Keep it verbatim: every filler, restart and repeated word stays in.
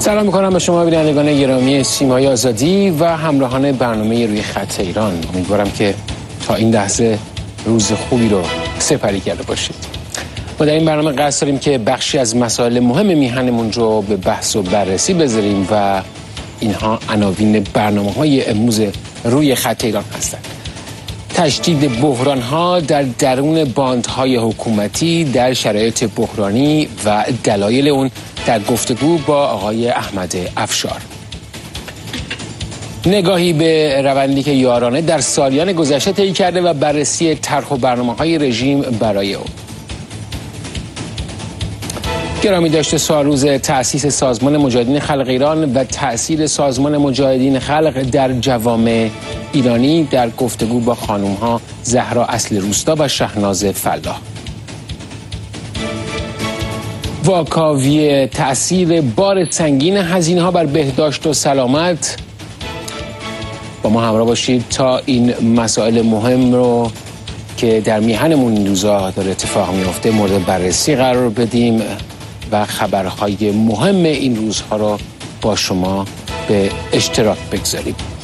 سلام میکنم به شما بینندگان گرامی سیمای آزادی و همراهان برنامه روی خط ایران. امیدوارم که تا این لحظه روز خوبی رو سپری کرده باشید. ما در این برنامه قصد داریم که بخشی از مسائل مهم میهنمون رو به بحث و بررسی بذاریم و اینها عناوین برنامه‌های امروز روی خط ایران هستند. تشدید بحران‌ها در درون باندهای حکومتی در شرایط بحرانی و دلایل اون در گفتگو با آقای احمد افشار. نگاهی به روندی که یارانه در سالیان گذشته طی کرده و بررسی طرح و برنامه‌های رژیم برای اون. گرامی داشته سالروز تأسیس سازمان مجاهدین خلق ایران و تأثیر سازمان مجاهدین خلق در جوامع ایرانی در گفتگو با خانم‌ها زهرا اصل روستا و شهناز فلاح. واکاوی تأثیر بار سنگین هزینه‌ها بر بهداشت و سلامت. با ما همراه باشید تا این مسائل مهم رو که در میهنمون این روزا داره اتفاق میفته مورد بررسی قرار بدیم و خبرهای مهم این روزها رو با شما به اشتراک بگذاریم.